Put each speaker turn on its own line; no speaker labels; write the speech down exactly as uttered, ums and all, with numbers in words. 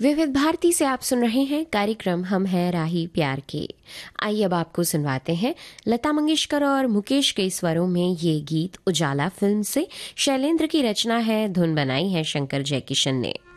विविध भारती से आप सुन रहे हैं कार्यक्रम हम हैं राही प्यार के। आइए अब आपको सुनवाते हैं लता मंगेशकर और मुकेश के स्वरों में ये गीत उजाला फिल्म से। शैलेंद्र की रचना है, धुन बनाई है शंकर जयकिशन ने।